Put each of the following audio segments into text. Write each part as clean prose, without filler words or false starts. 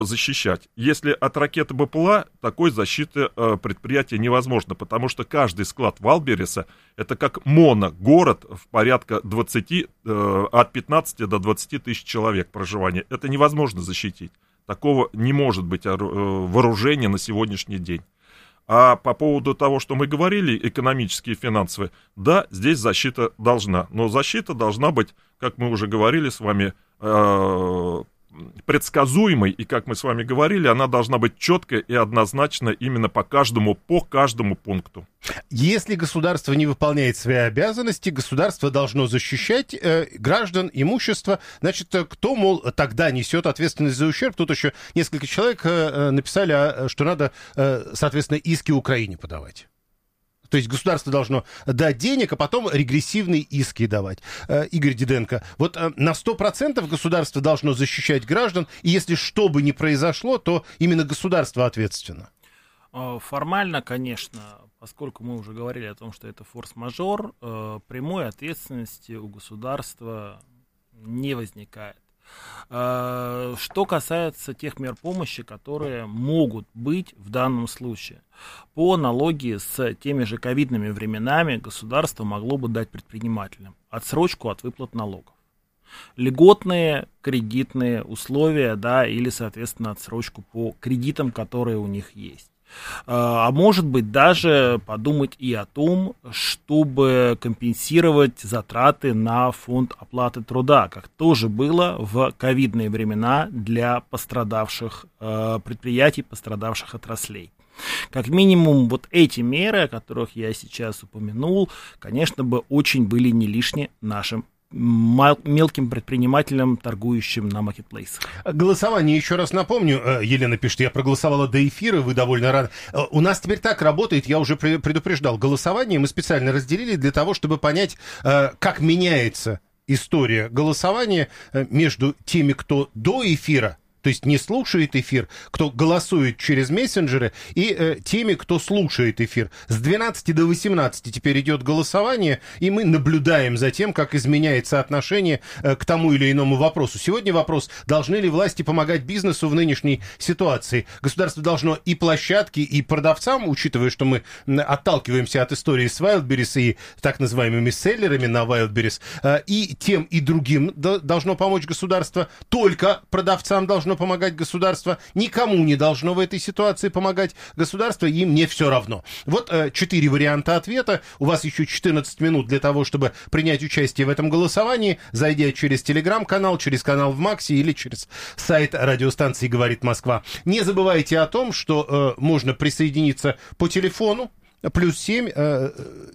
защищать. Если от ракеты БПЛА, такой защиты предприятия невозможно, потому что каждый склад Вайлдберриса это как моногород в порядка 20, от 15 до 20 тысяч человек проживания. Это невозможно защитить. Такого не может быть вооружения на сегодняшний день. А по поводу того, что мы говорили, экономические и финансовые, да, здесь защита должна. Но защита должна быть, как мы уже говорили с вами, предсказуемой, и, как мы с вами говорили, она должна быть четкая и однозначно именно по каждому пункту. Если государство не выполняет свои обязанности, государство должно защищать граждан, имущество. Значит, кто, мол, тогда несет ответственность за ущерб? Тут еще несколько человек написали, что надо, соответственно, иски Украине подавать. То есть государство должно дать денег, а потом регрессивные иски давать. Игорь Диденко, вот на 100% государство должно защищать граждан, и если что бы ни произошло, то именно государство ответственно. Формально, конечно, поскольку мы уже говорили о том, что это форс-мажор, прямой ответственности у государства не возникает. Что касается тех мер помощи, которые могут быть в данном случае. По аналогии с теми же ковидными временами государство могло бы дать предпринимателям отсрочку от выплат налогов. Льготные кредитные условия, да, или, соответственно, отсрочку по кредитам, которые у них есть. А может быть, даже подумать и о том, чтобы компенсировать затраты на фонд оплаты труда, как тоже было в ковидные времена для пострадавших предприятий, пострадавших отраслей. Как минимум, вот эти меры, о которых я сейчас упомянул, конечно, бы очень были не лишни нашим мелким предпринимателям, торгующим на маркетплейсах. Голосование, еще раз напомню, Елена пишет, я проголосовала до эфира, вы довольно рады. У нас теперь так работает, я уже предупреждал, голосование мы специально разделили для того, чтобы понять, как меняется история голосования между теми, кто до эфира, то есть не слушает эфир, кто голосует через мессенджеры, и теми, кто слушает эфир. С 12 до 18 теперь идет голосование, и мы наблюдаем за тем, как изменяется отношение к тому или иному вопросу. Сегодня вопрос, должны ли власти помогать бизнесу в нынешней ситуации. Государство должно и площадки, и продавцам, учитывая, что мы отталкиваемся от истории с Wildberries и так называемыми селлерами на Wildberries, и тем, и другим должно помочь государство, только продавцам должно помогать государство, никому не должно в этой ситуации помогать государство, им не все равно. Вот 4 варианта ответа, у вас еще 14 минут для того, чтобы принять участие в этом голосовании, зайдя через телеграм-канал, через канал в Максе или через сайт радиостанции «Говорит Москва». Не забывайте о том, что можно присоединиться по телефону, +7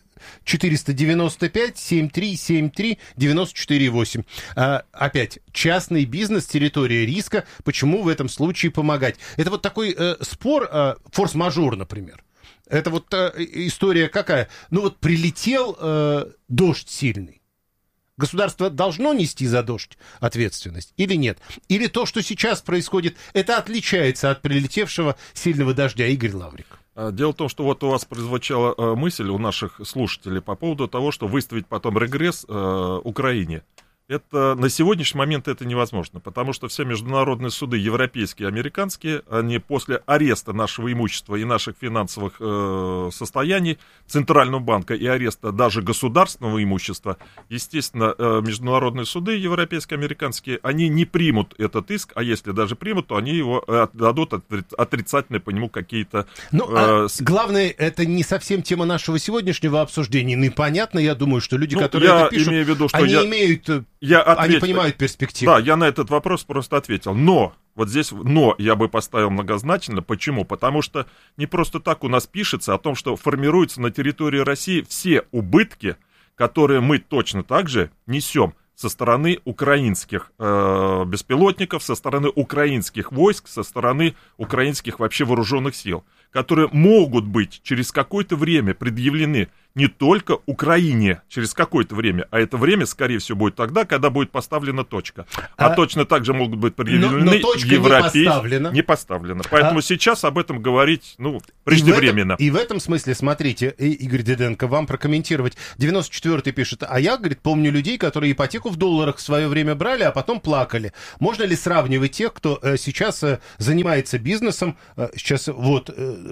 495-7373-94-8. Опять, частный бизнес, территория риска. Почему в этом случае помогать? Это вот такой спор, форс-мажор, например. Это вот история какая? Ну вот прилетел дождь сильный. Государство должно нести за дождь ответственность или нет? Или то, что сейчас происходит, это отличается от прилетевшего сильного дождя? Игорь Лаврик. Дело в том, что вот у вас прозвучала мысль у наших слушателей по поводу того, что выставить потом регресс Украине. Это на сегодняшний момент это невозможно, потому что все международные суды, европейские, американские, они после ареста нашего имущества и наших финансовых состояний Центрального банка и ареста даже государственного имущества, естественно, международные суды, европейские, американские, они не примут этот иск, а если даже примут, то они его дадут отрицательные по нему какие-то... Главное, это не совсем тема нашего сегодняшнего обсуждения. Непонятно, я думаю, что люди, которые это пишут, имею в виду, что они имеют... Они понимают перспективу. Да, я на этот вопрос просто ответил. Но, вот здесь «но» я бы поставил многозначно. Почему? Потому что не просто так у нас пишется о том, что формируются на территории России все убытки, которые мы точно так же несем со стороны украинских беспилотников, со стороны украинских войск, со стороны украинских вообще вооруженных сил, которые могут быть через какое-то время предъявлены не только Украине через какое-то время, а это время, скорее всего, будет тогда, когда будет поставлена точка. А точно так же могут быть предъявлены европейские. Не поставлена. Поэтому сейчас об этом говорить, преждевременно. И в этом смысле, смотрите, Игорь Диденко, вам прокомментировать. 94-й пишет, а я, говорит, помню людей, которые ипотеку в долларах в свое время брали, а потом плакали. Можно ли сравнивать тех, кто сейчас занимается бизнесом, сейчас вот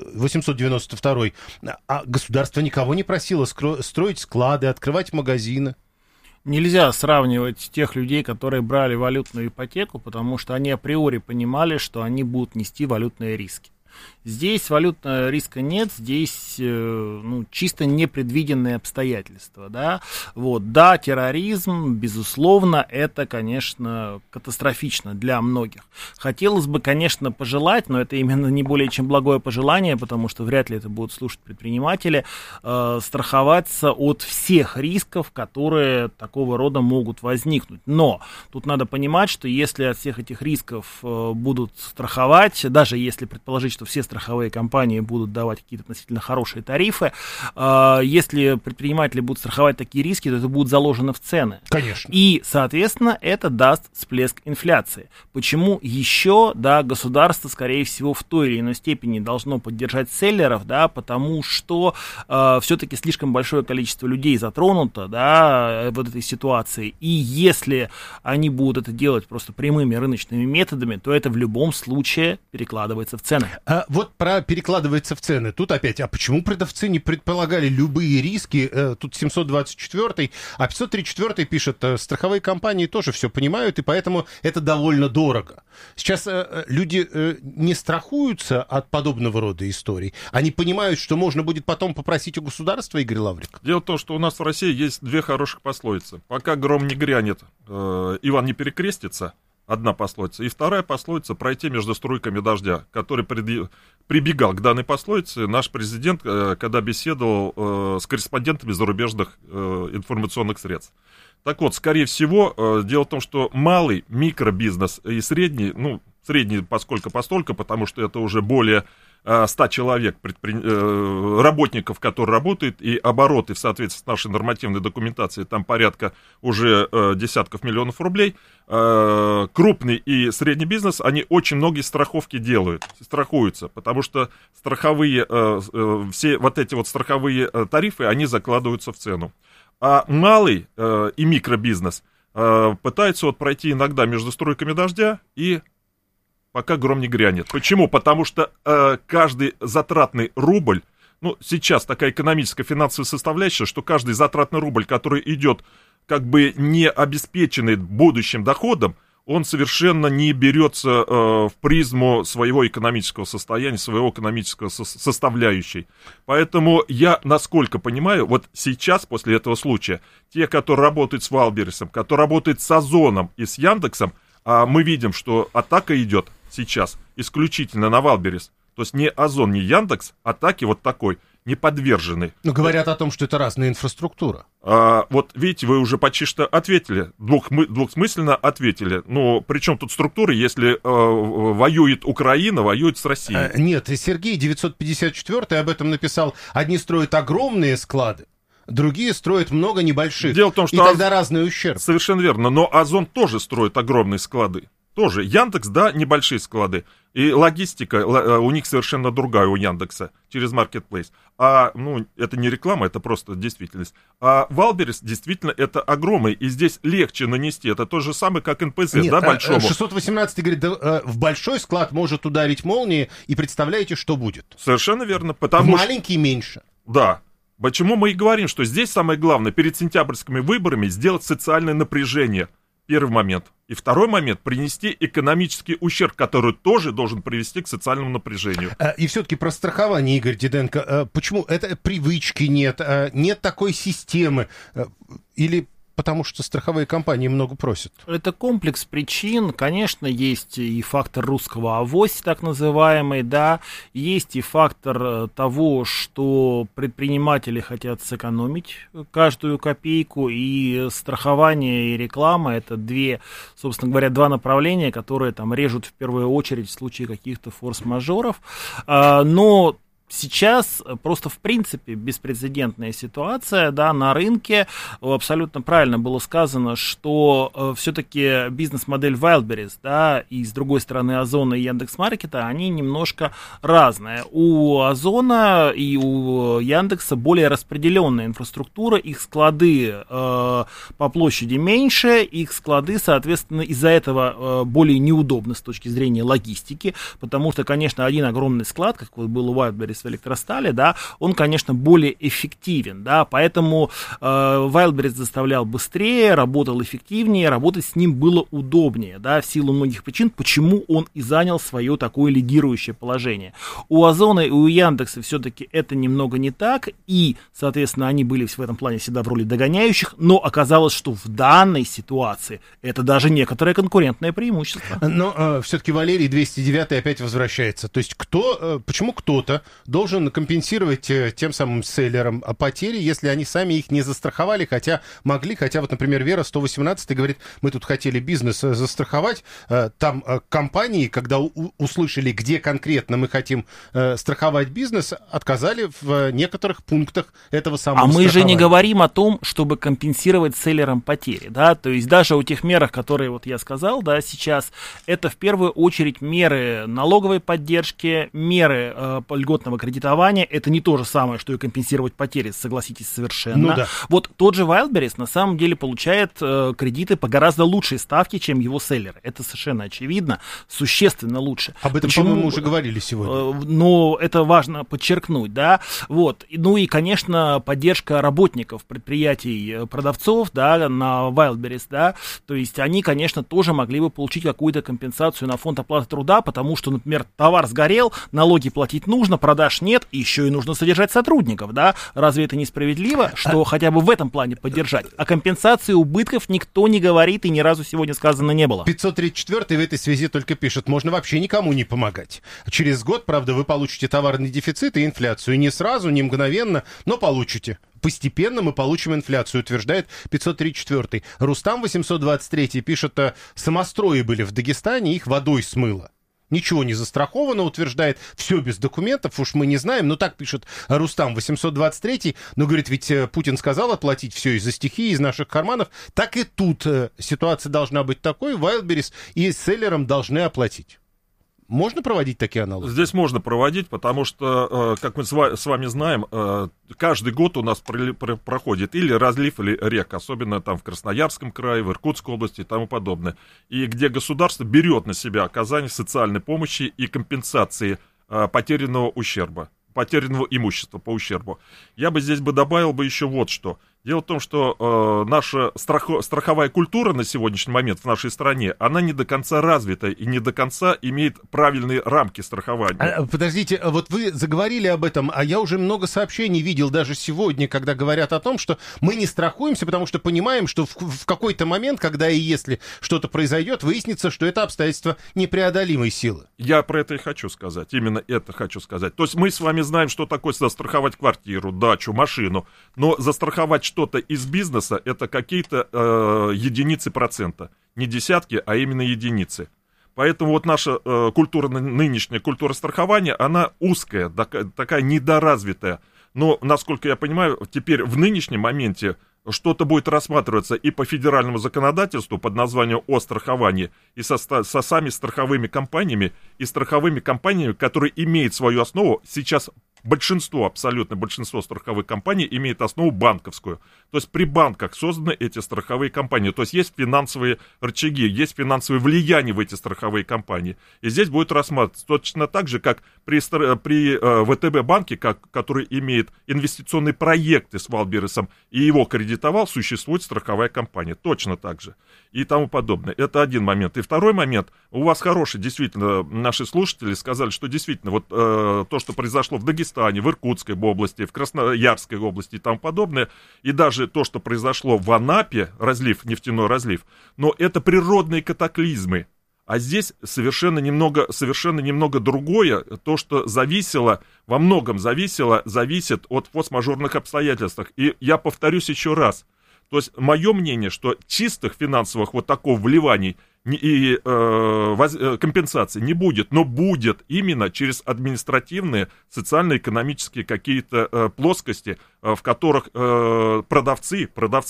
892-й, а государство никого не просило строить склады, открывать магазины? Нельзя сравнивать тех людей, которые брали валютную ипотеку, потому что они априори понимали, что они будут нести валютные риски. Здесь валютного риска нет, здесь чисто непредвиденные обстоятельства. Да? Да, терроризм, безусловно, это, конечно, катастрофично для многих. Хотелось бы, конечно, пожелать, но это именно не более чем благое пожелание, потому что вряд ли это будут слушать предприниматели, страховаться от всех рисков, которые такого рода могут возникнуть. Но тут надо понимать, что если от всех этих рисков будут страховать, даже если предположить, что все страховые компании будут давать какие-то относительно хорошие тарифы. Если предприниматели будут страховать такие риски, то это будет заложено в цены. Конечно. И, соответственно, это даст всплеск инфляции. Почему еще, государство, скорее всего, в той или иной степени должно поддержать селлеров, потому что все-таки слишком большое количество людей затронуто, вот этой ситуации. И если они будут это делать просто прямыми рыночными методами, то это в любом случае перекладывается в цены. Вот про перекладывается в цены. Тут опять, а почему продавцы не предполагали любые риски? Тут 724-й, а 534-й пишет, страховые компании тоже все понимают, и поэтому это довольно дорого. Сейчас люди не страхуются от подобного рода историй. Они понимают, что можно будет потом попросить у государства, Игорь Лаврик? Дело в том, что у нас в России есть две хороших пословицы. Пока гром не грянет, Иван не перекрестится. Одна пословица. И вторая пословица — пройти между струйками дождя, который прибегал к данной пословице наш президент, когда беседовал с корреспондентами зарубежных информационных средств. Так вот, скорее всего, дело в том, что малый микробизнес и средний, средний поскольку-постольку, потому что это уже более 100 человек, работников, которые работают, и обороты в соответствии с нашей нормативной документацией, там порядка уже десятков миллионов рублей. Крупный и средний бизнес, они очень многие страховки делают, страхуются, потому что страховые, все вот эти вот страховые тарифы, они закладываются в цену. А малый и микробизнес пытаются пройти иногда между струйками дождя и пока гром не грянет. Почему? Потому что каждый затратный рубль, сейчас такая экономическая финансовая составляющая, что каждый затратный рубль, который идет как бы не обеспеченный будущим доходом, он совершенно не берется в призму своего экономического состояния, своего экономического составляющей. Поэтому я, насколько понимаю, вот сейчас, после этого случая, те, которые работают с Валбересом, которые работают с Озоном и с Яндексом, мы видим, что атака идет сейчас исключительно на Валберес. То есть не Озон, не Яндекс, атаки вот такой, не подвержены. Но говорят о том, что это разная инфраструктура. Вот видите, вы уже почти что ответили, двухсмысленно ответили. Но при чем тут структура, если воюет Украина, воюет с Россией? Нет, Сергей 954 об этом написал. Одни строят огромные склады, другие строят много небольших. Дело в том, что и тогда разный ущерб. Совершенно верно, но Озон тоже строит огромные склады. Тоже. Яндекс, небольшие склады. И логистика у них совершенно другая, у Яндекса, через Marketplace. Это не реклама, это просто действительность. А Валберес действительно это огромный, и здесь легче нанести. Это то же самое, как НПЗ, Нет, большому. 618 говорит, в большой склад может ударить молния, и представляете, что будет? Совершенно верно, потому что... маленький меньше. Да. Почему мы и говорим, что здесь самое главное, перед сентябрьскими выборами сделать социальное напряжение. Первый момент. И второй момент — принести экономический ущерб, который тоже должен привести к социальному напряжению. И все-таки про страхование, Игорь Диденко. Почему? Это привычки нет, нет такой системы. Или потому что страховые компании много просят? Это комплекс причин. Конечно, есть и фактор русского авось, так называемый, есть и фактор того, что предприниматели хотят сэкономить каждую копейку, и страхование и реклама — это два направления, которые там режут в первую очередь в случае каких-то форс-мажоров. Но Сейчас просто в принципе беспрецедентная ситуация, да, на рынке. Абсолютно правильно было сказано, что все-таки бизнес-модель Wildberries, да, и с другой стороны Озона и Яндекс.Маркета, они немножко разные. У Озона и у Яндекса более распределенная инфраструктура, их склады по площади меньше, их склады, соответственно, из-за этого более неудобны с точки зрения логистики, потому что, конечно, один огромный склад, как вот был у Wildberries в Электростале, да, он, конечно, более эффективен, да, поэтому Wildberries заставлял быстрее, работал эффективнее, работать с ним было удобнее, да, в силу многих причин, почему он и занял свое такое лидирующее положение. У Озона и у Яндекса все-таки это немного не так, и, соответственно, они были в этом плане всегда в роли догоняющих, но оказалось, что в данной ситуации это даже некоторое конкурентное преимущество. Но все-таки Валерий 209 опять возвращается. То есть почему кто-то должен компенсировать тем самым селлерам потери, если они сами их не застраховали, хотя могли, хотя вот, например, Вера 118 говорит, мы тут хотели бизнес застраховать, там компании, когда услышали, где конкретно мы хотим страховать бизнес, отказали в некоторых пунктах этого самого страхования. А мы же не говорим о том, чтобы компенсировать селлерам потери, да, то есть даже о тех мерах, которые вот я сказал, да, сейчас, это в первую очередь меры налоговой поддержки, меры льготного кредитования, это не то же самое, что и компенсировать потери, согласитесь, совершенно. Ну, да. Вот тот же Wildberries на самом деле получает кредиты по гораздо лучшей ставке, чем его селлеры. Это совершенно очевидно, существенно лучше. Об этом, по-моему, мы уже говорили сегодня. Но это важно подчеркнуть, да. Вот. Ну и, конечно, поддержка работников, предприятий, продавцов, да, на Wildberries, да, то есть они, конечно, тоже могли бы получить какую-то компенсацию на фонд оплаты труда, потому что, например, товар сгорел, налоги платить нужно, продаж нет, и еще и нужно содержать сотрудников, да? Разве это несправедливо, что хотя бы в этом плане поддержать? О компенсации убытков никто не говорит и ни разу сегодня сказано не было. 534 в этой связи только пишет, можно вообще никому не помогать. Через год, правда, вы получите товарный дефицит и инфляцию. Не сразу, не мгновенно, но получите. Постепенно мы получим инфляцию, утверждает 534. Рустам 823 пишет, самострои были в Дагестане, их водой смыло. Ничего не застраховано, утверждает, все без документов, уж мы не знаем, но так пишет Рустам 823, но говорит, ведь Путин сказал оплатить все из-за стихии, из наших карманов, так и тут ситуация должна быть такой, Wildberries и селлерам должны оплатить. Можно проводить такие аналоги? Здесь можно проводить, потому что, как мы с вами знаем, каждый год у нас проходит или разлив, или рек, особенно там в Красноярском крае, в Иркутской области и тому подобное, и где государство берет на себя оказание социальной помощи и компенсации потерянного ущерба, потерянного имущества по ущербу. Я бы здесь добавил еще вот что. Дело в том, что наша страховая культура на сегодняшний момент в нашей стране, она не до конца развита и не до конца имеет правильные рамки страхования. Подождите, вот вы заговорили об этом, а я уже много сообщений видел даже сегодня, когда говорят о том, что мы не страхуемся, потому что понимаем, что в какой-то момент, когда и если что-то произойдет, выяснится, что это обстоятельство непреодолимой силы. Я про это и хочу сказать, именно это хочу сказать. То есть мы с вами знаем, что такое застраховать квартиру, дачу, машину, но застраховать что-то из бизнеса, это какие-то единицы процента. Не десятки, а именно единицы. Поэтому вот наша культура, нынешняя культура страхования, она узкая, такая недоразвитая. Но, насколько я понимаю, теперь в нынешнем моменте что-то будет рассматриваться и по федеральному законодательству под названием о страховании, и со сами страховыми компаниями, и страховыми компаниями, которые имеют свою основу сейчас. Абсолютно большинство страховых компаний имеет основу банковскую. То есть при банках созданы эти страховые компании. То есть есть финансовые рычаги, есть финансовое влияние в эти страховые компании. И здесь будет рассматриваться точно так же, как при ВТБ банке, который имеет инвестиционные проекты с Wildberries и его кредитовал, существует страховая компания. Точно так же. И тому подобное. Это один момент. И второй момент. У вас хороший, действительно, наши слушатели сказали, что действительно вот то, что произошло в Дагестане, в Иркутской области, в Красноярской области и тому подобное, и даже то, что произошло в Анапе, нефтяной разлив, но это природные катаклизмы. А здесь совершенно немного другое, то, что во многом зависит от форс-мажорных обстоятельств. И я повторюсь еще раз. То есть мое мнение, что чистых финансовых вот такого вливаний компенсации не будет, но будет именно через административные, социально-экономические какие-то плоскости, в которых продавцы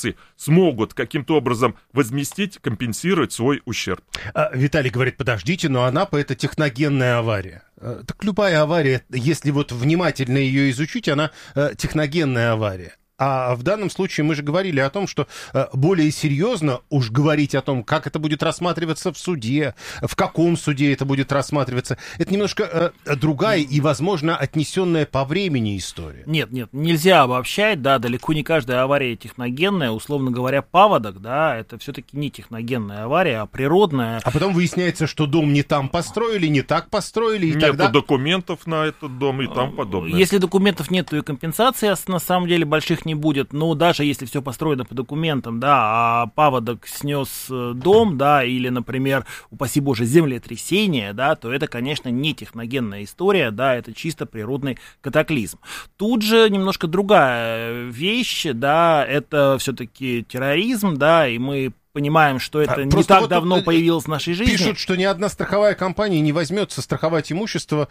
смогут каким-то образом возместить, компенсировать свой ущерб. Виталий говорит, подождите, но Анапа — это техногенная авария. Так любая авария, если вот внимательно ее изучить, она техногенная авария. А в данном случае мы же говорили о том, что более серьезно уж говорить о том, как это будет рассматриваться в суде, в каком суде это будет рассматриваться, это немножко другая и, возможно, отнесенная по времени история. Нет, нельзя обобщать, да, далеко не каждая авария техногенная, условно говоря, паводок, да, это все-таки не техногенная авария, а природная. А потом выясняется, что дом не там построили, не так построили, и нету тогда... документов на этот дом и тому подобное. Если документов нет, то и компенсации на самом деле больших не будет, но даже если все построено по документам, да, а паводок снес дом, да, или, например, упаси боже, землетрясение, да, то это, конечно, не техногенная история, да, это чисто природный катаклизм. Тут же немножко другая вещь, да, это все-таки терроризм, да, и мы понимаем, что это не так давно появилось в нашей жизни. Пишут, что ни одна страховая компания не возьмется страховать имущество,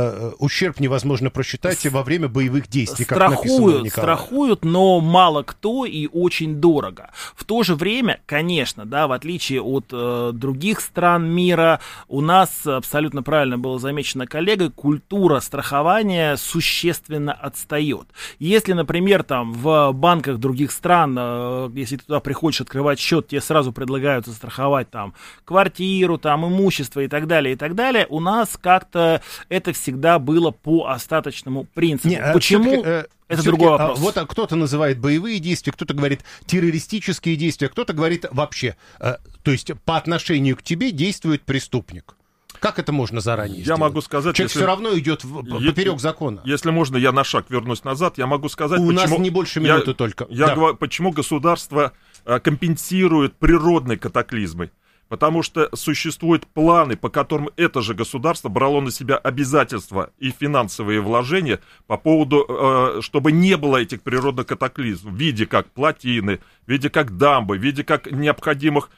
ущерб невозможно просчитать во время боевых действий, как написано у Николая. Страхуют, но мало кто и очень дорого. В то же время, конечно, да, в отличие от других стран мира, у нас, абсолютно правильно было замечено коллегой, культура страхования существенно отстает. Если, например, там в банках других стран, если ты туда приходишь открывать счет, тебе сразу предлагают застраховать там квартиру, там имущество и так далее, у нас как-то это всегда было по остаточному принципу. Почему? Это другой вопрос. Вот кто-то называет боевые действия, кто-то говорит террористические действия, кто-то говорит вообще, то есть по отношению к тебе действует преступник. Как это можно заранее сделать? Могу сказать, человек все равно идет поперек закона. Если можно, я на шаг вернусь назад. Я могу сказать, у нас не больше минуты только. Говорю, почему государство компенсирует природные катаклизмы. Потому что существуют планы, по которым это же государство брало на себя обязательства и финансовые вложения по поводу, чтобы не было этих природных катаклизмов в виде как плотины, в виде как дамбы, в виде как необходимых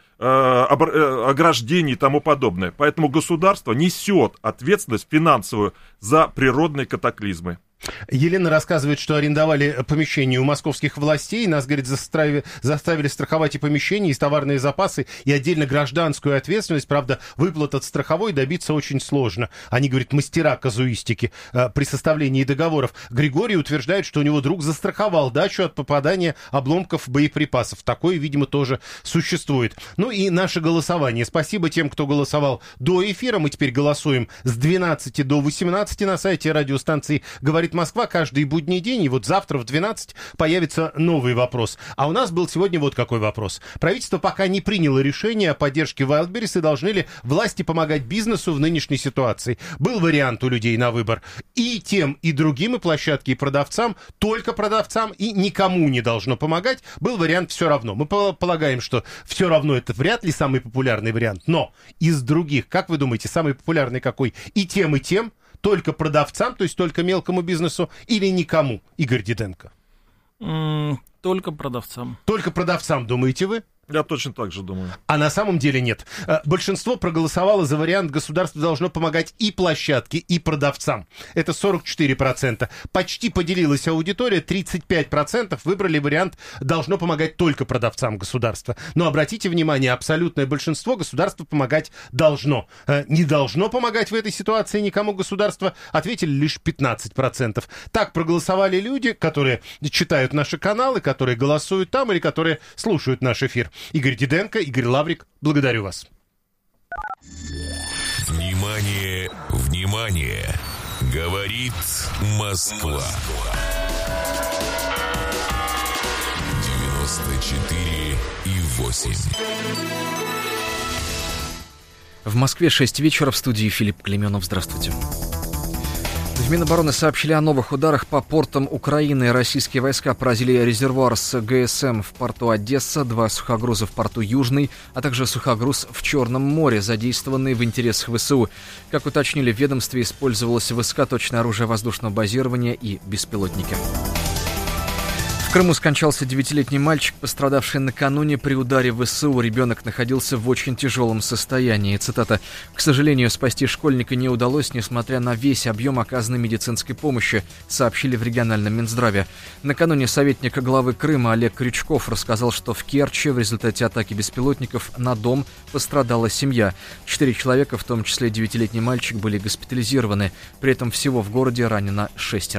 ограждений и тому подобное. Поэтому государство несет ответственность финансовую за природные катаклизмы. Елена рассказывает, что арендовали помещение у московских властей. Нас, говорит, заставили страховать и помещения, и товарные запасы, и отдельно гражданскую ответственность. Правда, выплат от страховой добиться очень сложно. Они, говорит, мастера казуистики при составлении договоров. Григорий утверждает, что у него друг застраховал дачу от попадания обломков боеприпасов. Такое, видимо, тоже существует. Ну и наше голосование. Спасибо тем, кто голосовал до эфира. Мы теперь голосуем с 12 до 18 на сайте радиостанции «Говорит Москва» каждый будний день, и вот завтра в 12 появится новый вопрос. А у нас был сегодня вот какой вопрос. Правительство пока не приняло решение о поддержке Wildberries, и должны ли власти помогать бизнесу в нынешней ситуации. Был вариант у людей на выбор. И тем, и другим, и площадке, и продавцам, только продавцам, и никому не должно помогать. Был вариант «все равно». Мы полагаем, что «все равно» это вряд ли самый популярный вариант. Но из других, как вы думаете, самый популярный какой? И тем, только продавцам, то есть только мелкому бизнесу, или никому, Игорь Диденко? Только продавцам. Только продавцам, думаете вы? Я точно так же думаю. А на самом деле нет. Большинство проголосовало за вариант «государство должно помогать и площадке, и продавцам». Это 44%. Почти поделилась аудитория, 35% выбрали вариант «должно помогать только продавцам государства». Но обратите внимание, абсолютное большинство государство помогать должно. Не должно помогать в этой ситуации никому государство, ответили лишь 15%. Так проголосовали люди, которые читают наши каналы, которые голосуют там или которые слушают наш эфир. Игорь Диденко, Игорь Лаврик, благодарю вас. Внимание, внимание! Говорит Москва. 94,8. В Москве 6 вечера, в студии Филипп Клеменов. Здравствуйте. В Минобороны сообщили о новых ударах по портам Украины. Российские войска поразили резервуар с ГСМ в порту Одесса, 2 сухогруза в порту Южный, а также сухогруз в Черном море, задействованный в интересах ВСУ. Как уточнили в ведомстве, использовалось высокоточное оружие воздушного базирования и беспилотники. В В Крыму скончался 9-летний мальчик, пострадавший накануне при ударе ВСУ. Ребенок находился в очень тяжелом состоянии. Цитата. «К сожалению, спасти школьника не удалось, несмотря на весь объем оказанной медицинской помощи», сообщили в региональном Минздраве. Накануне советник главы Крыма Олег Крючков рассказал, что в Керчи в результате атаки беспилотников на дом пострадала семья. 4 человека, в том числе 9-летний мальчик, были госпитализированы. При этом всего в городе ранено 6.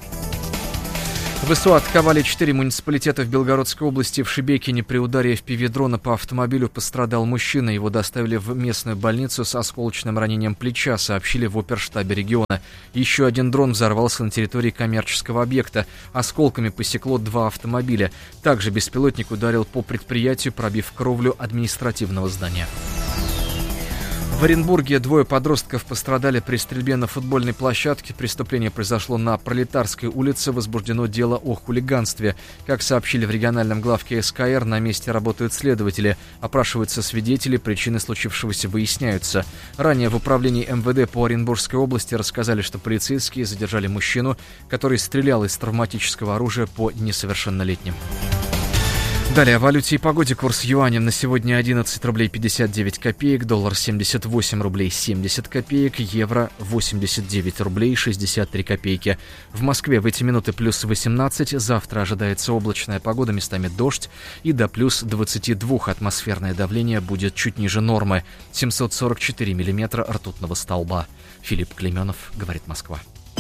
ВСУ атаковали 4 муниципалитета в Белгородской области. В Шебекине при ударе FPV-дрона по автомобилю пострадал мужчина. Его доставили в местную больницу с осколочным ранением плеча, сообщили в оперштабе региона. Еще один дрон взорвался на территории коммерческого объекта. Осколками посекло 2 автомобиля. Также беспилотник ударил по предприятию, пробив кровлю административного здания. В Оренбурге 2 подростков пострадали при стрельбе на футбольной площадке. Преступление произошло на Пролетарской улице. Возбуждено дело о хулиганстве. Как сообщили в региональном главке СКР, на месте работают следователи. Опрашиваются свидетели, причины случившегося выясняются. Ранее в управлении МВД по Оренбургской области рассказали, что полицейские задержали мужчину, который стрелял из травматического оружия по несовершеннолетним. Далее о валюте и погоде. Курс юаня на сегодня 11 рублей 59 копеек, доллар 78 рублей 70 копеек, евро 89 рублей 63 копейки. В Москве в эти минуты плюс 18, завтра ожидается облачная погода, местами дождь, и до плюс 22 атмосферное давление будет чуть ниже нормы, 744 миллиметра ртутного столба. Филипп Клейменов, говорит Москва.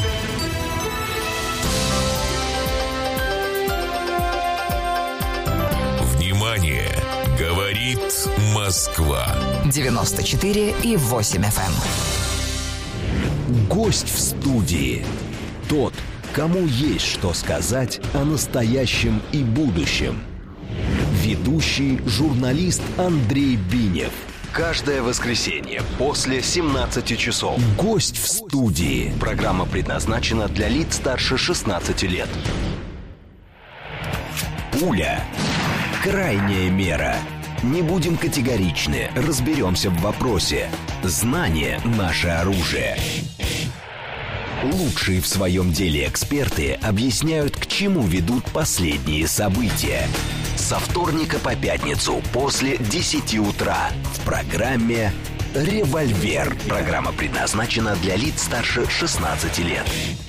Внимание! Говорит Москва. 94,8 FM. Гость в студии. Тот, кому есть что сказать о настоящем и будущем. Ведущий журналист Андрей Бинев. Каждое воскресенье после 17 часов. Гость в студии. Программа предназначена для лиц старше 16 лет. Пуля. Крайняя мера. Не будем категоричны, разберемся в вопросе. Знание – наше оружие. Лучшие в своем деле эксперты объясняют, к чему ведут последние события. Со вторника по пятницу после 10 утра в программе «Револьвер». Программа предназначена для лиц старше 16 лет.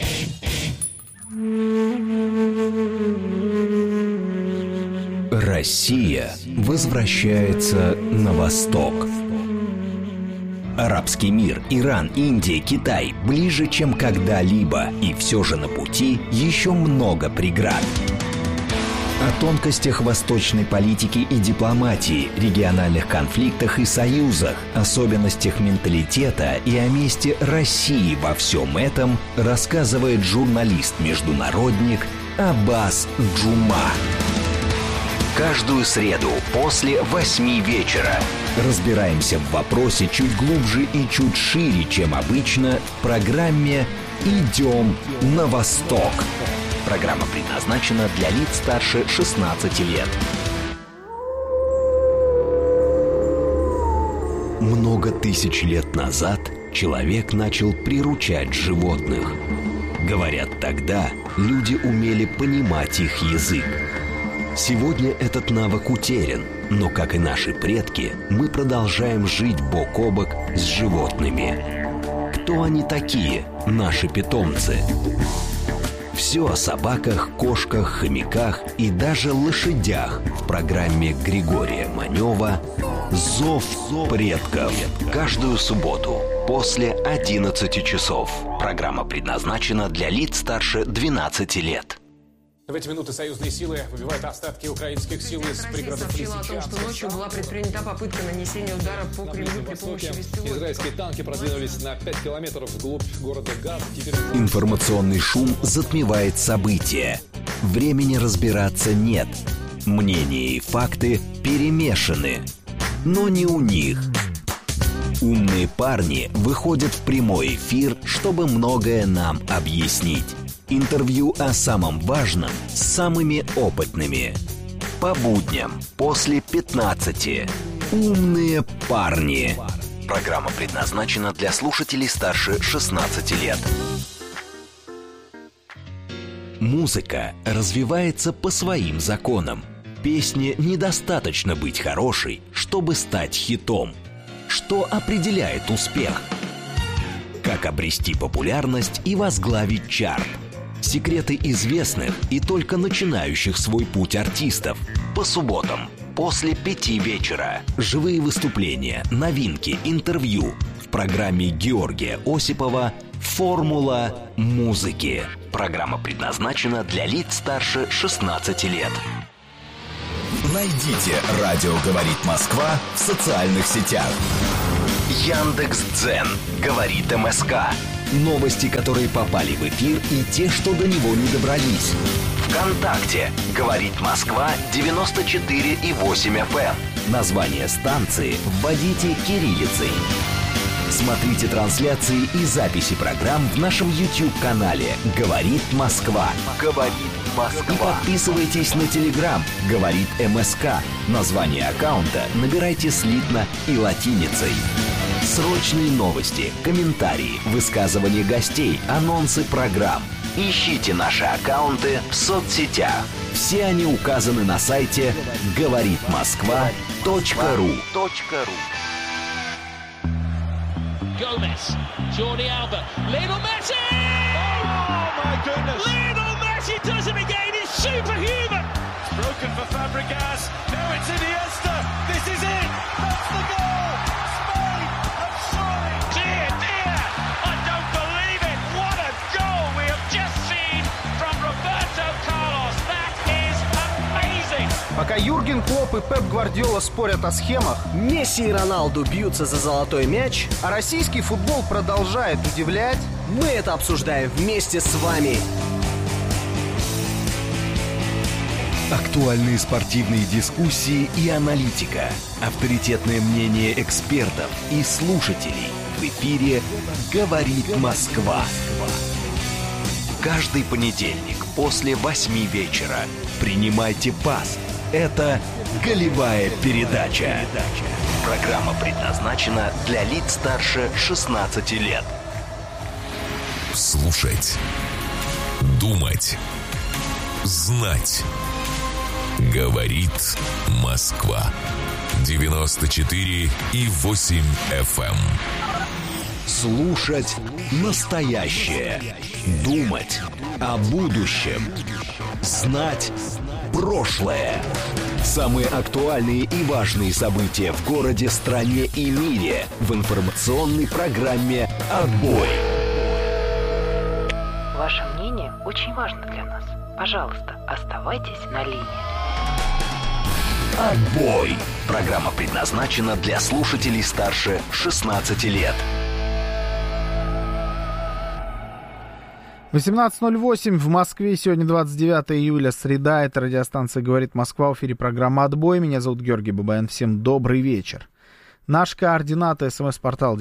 Россия возвращается на восток. Арабский мир, Иран, Индия, Китай ближе, чем когда-либо. И все же на пути еще много преград. О тонкостях восточной политики и дипломатии, региональных конфликтах и союзах, особенностях менталитета и о месте России во всем этом рассказывает журналист-международник Аббас Джума. Каждую среду после 8 вечера разбираемся в вопросе чуть глубже и чуть шире, чем обычно, в программе «Идем на восток». Программа предназначена для лиц старше 16 лет. Много тысяч лет назад человек начал приручать животных. Говорят, тогда люди умели понимать их язык. Сегодня этот навык утерян, но, как и наши предки, мы продолжаем жить бок о бок с животными. Кто они такие, наши питомцы? Все о собаках, кошках, хомяках и даже лошадях в программе Григория Манева «Зов предков». Каждую субботу после 11 часов. Программа предназначена для лиц старше 12 лет. В эти минуты союзные силы выбивают остатки украинских сил из пригородов Лисичанска. О том, что ночью была предпринята попытка нанесения удара по Кремлю при помощи беспилотников. Израильские танки продвинулись на 5 километров вглубь города Газ. Информационный шум затмевает события. Времени разбираться нет. Мнения и факты перемешаны. Но не у них. Умные парни выходят в прямой эфир, чтобы многое нам объяснить. Интервью о самом важном с самыми опытными. По будням после 15. Умные парни. Программа предназначена для слушателей старше 16 лет. Музыка развивается по своим законам. Песне недостаточно быть хорошей, чтобы стать хитом. Что определяет успех? Как обрести популярность и возглавить чарт? Секреты известных и только начинающих свой путь артистов. По субботам после 5 вечера. Живые выступления, новинки, интервью. В программе Георгия Осипова «Формула музыки». Программа предназначена для лиц старше 16 лет. Найдите «Радио говорит Москва» в социальных сетях. Яндекс.Дзен. Говорит МСК. Новости, которые попали в эфир, и те, что до него не добрались. ВКонтакте. Говорит Москва 94,8 FM. Название станции вводите кириллицей. Смотрите трансляции и записи программ в нашем YouTube-канале «Говорит Москва». «Говорит Москва». И подписывайтесь на Telegram «Говорит МСК». Название аккаунта набирайте слитно и латиницей. Срочные новости, комментарии, высказывания гостей, анонсы программ. Ищите наши аккаунты в соцсетях. Все они указаны на сайте говоритмосква.ру. Gomez, Jordi Alba, Lionel Messi! Oh my goodness! Lionel Messi does it again, it's superhuman! It's broken for Fabregas, now it's Iniesta, this is it! That's the goal! Spain have soaring! Dear, dear! I don't believe it! What a goal we have just seen from Roberto Carlos! That is amazing! Пока Юрген Клопп и Пеп Гвардиола спорят о схемах, Месси и Роналду бьются за золотой мяч, а российский футбол продолжает удивлять, мы это обсуждаем вместе с вами. Актуальные спортивные дискуссии и аналитика. Авторитетное мнение экспертов и слушателей. В эфире «Говорит Москва». Каждый понедельник после 8 вечера принимайте пас. Это «Голевая передача». Программа предназначена для лиц старше 16 лет. Слушать. Думать. Знать. Говорит Москва. 94,8 FM. Слушать настоящее. Думать о будущем. Знать прошлое. Самые актуальные и важные события в городе, стране и мире в информационной программе «Отбой». Ваше мнение очень важно для нас. Пожалуйста, оставайтесь на линии. «Отбой». Программа предназначена для слушателей старше 16 лет. 18:08 в Москве. Сегодня 29 июля, среда. Это радиостанция «Говорит Москва». В эфире программа «Отбой». Меня зовут Георгий Бабаян. Всем добрый вечер. Наши координаты: смс-портал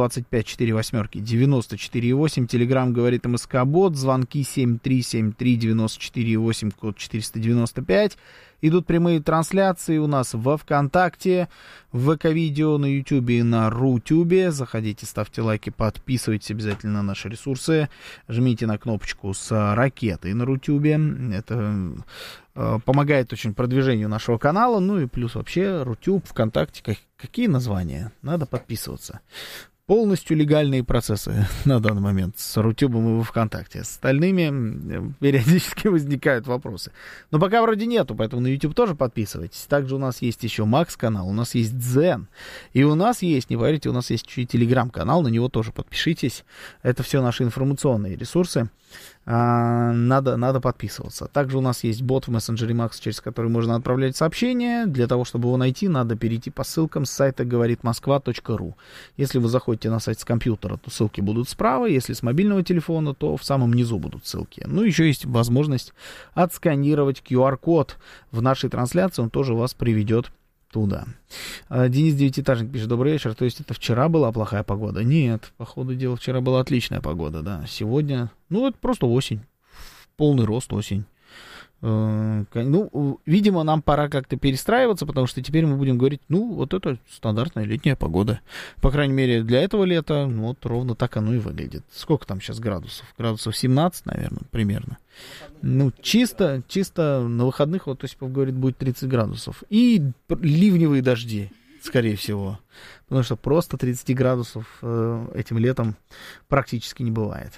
925-48-94-8, телеграм «Говорит МСК-бот», звонки 7373-94-8, код 495. Идут прямые трансляции у нас во ВКонтакте, в ВК-видео, на Ютубе и на Рутюбе. Заходите, ставьте лайки, подписывайтесь обязательно на наши ресурсы. Жмите на кнопочку с ракетой на Рутюбе. Это помогает очень продвижению нашего канала. Ну и плюс вообще Рутюб, ВКонтакте. Какие названия? Надо подписываться. Полностью легальные процессы на данный момент с Рутюбом и ВКонтакте. С остальными периодически возникают вопросы. Но пока вроде нету, поэтому на YouTube тоже подписывайтесь. Также у нас есть еще Макс-канал, у нас есть Дзен. И у нас есть, не поверите, у нас есть еще и Телеграм-канал, на него тоже подпишитесь. Это все наши информационные ресурсы. Надо подписываться. Также у нас есть бот в мессенджере Макс, через который можно отправлять сообщения. Для того, чтобы его найти, надо перейти по ссылкам с сайта говоритмосква.ру. Если вы заходите на сайт с компьютера, то ссылки будут справа. Если с мобильного телефона, то в самом низу будут ссылки. Ну, еще есть возможность отсканировать QR-код в нашей трансляции. Он тоже вас приведет туда. Денис Девятиэтажник пишет: добрый вечер. То есть это вчера была плохая погода? Нет, по ходу дела вчера была отличная погода, да. Сегодня, ну это просто осень, полный рост осень. Ну, видимо, нам пора как-то перестраиваться, потому что теперь мы будем говорить, ну, вот это стандартная летняя погода. По крайней мере, для этого лета, ну, вот ровно так оно и выглядит. Сколько там сейчас градусов? Градусов 17, наверное, примерно. Ну, чисто на выходных, вот Осипов говорит, будет 30 градусов. И ливневые дожди, скорее всего. Потому что просто 30 градусов этим летом практически не бывает.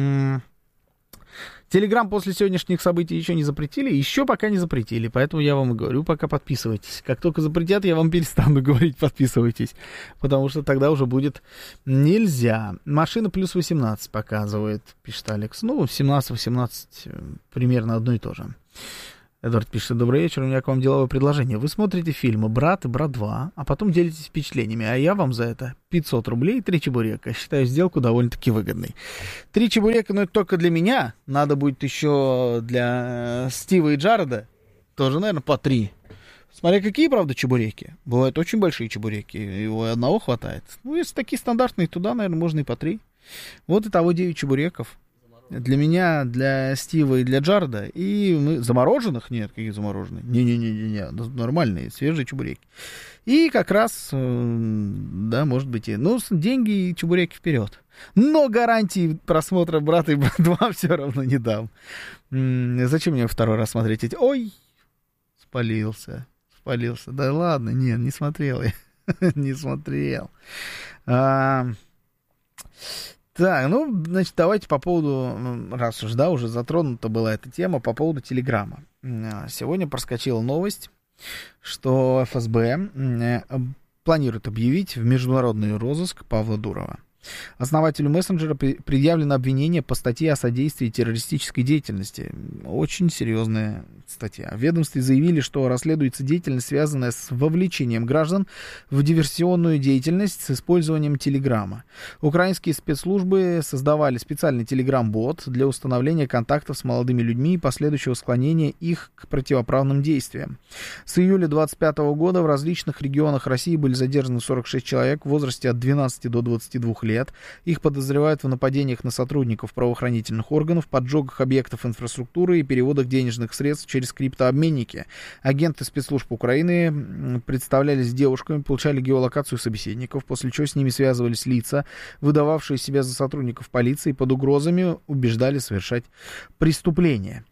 Телеграм после сегодняшних событий еще не запретили, еще пока не запретили, поэтому я вам и говорю, пока подписывайтесь. Как только запретят, я вам перестану говорить, подписывайтесь, потому что тогда уже будет нельзя. Машина плюс 18 показывает, пишет Алекс. Ну, 17-18 примерно одно и то же. Эдвард пишет: добрый вечер, у меня к вам деловое предложение. Вы смотрите фильмы «Брат» и «Брат 2», а потом делитесь впечатлениями, а я вам за это 500 рублей и 3 чебурека. Считаю сделку довольно-таки выгодной. 3 чебурека, но это только для меня. Надо будет еще для Стива и Джареда. Тоже, наверное, по 3. Смотря какие, правда, чебуреки. Бывают очень большие чебуреки, его одного хватает. Ну, если такие стандартные, туда, наверное, можно и по 3. Вот итого 9 чебуреков. Для меня, для Стива и для Джарда. И мы... Замороженных? Нет, какие замороженные? Не-не-не, нормальные, свежие чебуреки. И как раз, да, может быть и... Ну, деньги и чебуреки вперед. Но гарантии просмотра «Брата» и «Брат 2» все равно не дам. Зачем мне второй раз смотреть эти... Ой, спалился. Да ладно, нет, не смотрел я. Не смотрел. Так, ну, значит, давайте по поводу, раз уж, да, уже затронута была эта тема, по поводу Телеграма. Сегодня проскочила новость, что ФСБ планирует объявить в международный розыск Павла Дурова. Основателю мессенджера предъявлено обвинение по статье о содействии террористической деятельности. Очень серьезная статья. В ведомстве заявили, что расследуется деятельность, связанная с вовлечением граждан в диверсионную деятельность с использованием Телеграма. Украинские спецслужбы создавали специальный Телеграм-бот для установления контактов с молодыми людьми и последующего склонения их к противоправным действиям. С июля 2025 года в различных регионах России были задержаны 46 человек в возрасте от 12 до 22 лет. Их подозревают в нападениях на сотрудников правоохранительных органов, поджогах объектов инфраструктуры и переводах денежных средств через криптообменники. Агенты спецслужб Украины представлялись девушками, получали геолокацию собеседников, после чего с ними связывались лица, выдававшие себя за сотрудников полиции, под угрозами убеждали совершать преступления.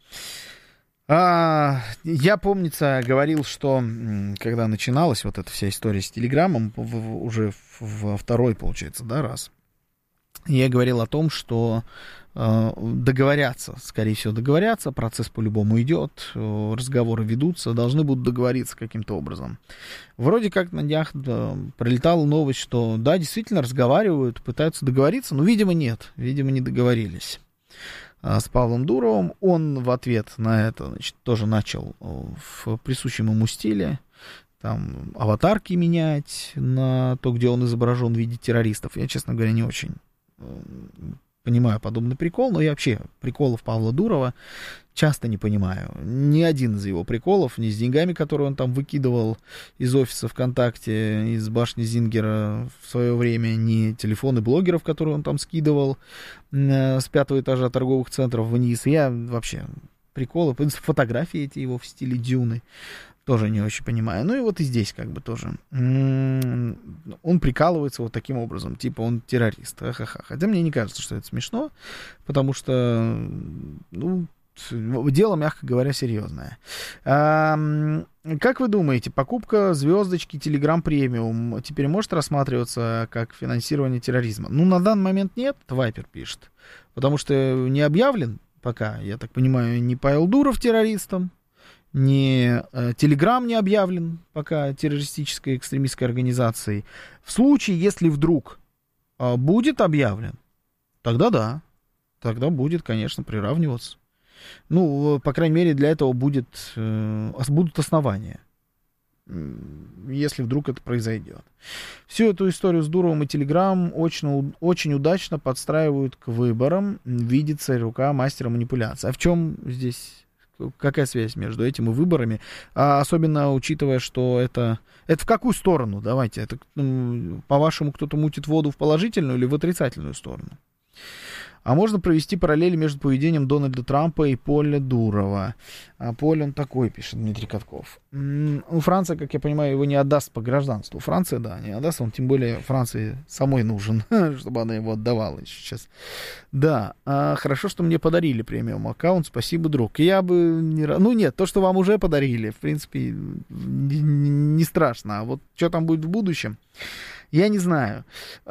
Я, помнится, говорил, что когда начиналась вот эта вся история с Телеграмом, уже во второй, получается, да, раз, я говорил о том, что договорятся, скорее всего, договорятся, процесс по-любому идет, разговоры ведутся, должны будут договориться каким-то образом. Вроде как на днях пролетала новость, что, да, действительно разговаривают, пытаются договориться, но, видимо, нет, видимо, не договорились с Павлом Дуровым. Он в ответ на это, значит, тоже начал в присущем ему стиле там аватарки менять на то, где он изображен в виде террористов. Я, честно говоря, не очень понимаю подобный прикол, но я вообще приколов Павла Дурова часто не понимаю. Ни один из его приколов, ни с деньгами, которые он там выкидывал из офиса ВКонтакте, из башни Зингера в свое время, ни телефоны блогеров, которые он там скидывал с 5-го этажа торговых центров вниз. Я вообще приколы, фотографии эти его в стиле Дюны тоже не очень понимаю. Ну и вот и здесь как бы тоже. Он прикалывается вот таким образом, типа он террорист. Ха-ха-ха. Хотя мне не кажется, что это смешно, потому что, ну, дело, мягко говоря, серьезное. Как вы думаете, покупка звездочки Telegram Premium теперь может рассматриваться как финансирование терроризма? Ну, на данный момент нет, Вайпер пишет. Потому что не объявлен пока, я так понимаю, ни Павел Дуров террористом, ни Telegram не объявлен пока террористической экстремистской организацией. В случае, если вдруг будет объявлен, тогда да, тогда будет, конечно, приравниваться. Ну, по крайней мере, для этого будут основания, если вдруг это произойдет. Всю эту историю с Дуровым и Telegram очень удачно подстраивают к выборам, видится рука мастера манипуляции. А в чем здесь... Какая связь между этим и выборами? Особенно учитывая, что это в какую сторону? Давайте, это, по-вашему, кто-то мутит воду в положительную или в отрицательную сторону? А можно провести параллели между поведением Дональда Трампа и Поля Дурова. А Поль он такой, пишет Дмитрий Катков. Франция, как я понимаю, его не отдаст по гражданству. Франция, да, не отдаст, он тем более Франции самой нужен, чтобы она его отдавала сейчас. Да, хорошо, что мне подарили премиум аккаунт, спасибо, друг. Я бы не... Ну нет, то, что вам уже подарили, в принципе, не страшно. А вот что там будет в будущем, я не знаю.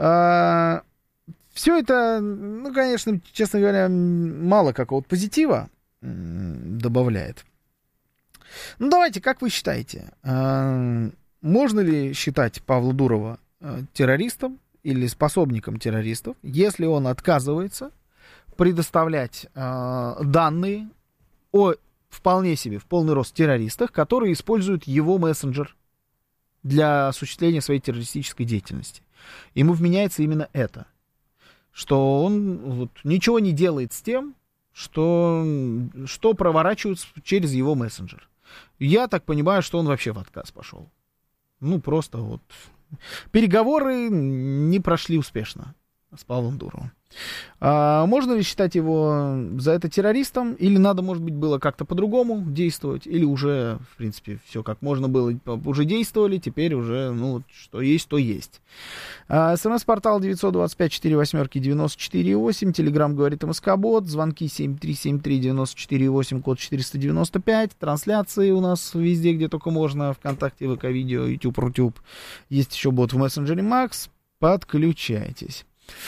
Все это, ну, конечно, честно говоря, мало какого-то позитива добавляет. Ну, давайте, как вы считаете, можно ли считать Павла Дурова террористом или способником террористов, если он отказывается предоставлять данные о вполне себе, в полный рост террористах, которые используют его мессенджер для осуществления своей террористической деятельности? Ему вменяется именно это, что он вот ничего не делает с тем, что проворачивают через его мессенджер. Я так понимаю, что он вообще в отказ пошел. Ну, просто вот переговоры не прошли успешно с Павлом Дуровым. Можно ли считать его за это террористом? Или надо, может быть, было как-то по-другому действовать? Или уже, в принципе, все как можно было, уже действовали, теперь уже, ну, что есть, то есть. СМС-портал 925-48-94-8, Телеграм говорит МСК-бот, звонки 7373-94-8, код 495, трансляции у нас везде, где только можно, ВКонтакте, ВК-видео, YouTube, Рутюб. Есть еще бот в мессенджере Макс, подключайтесь.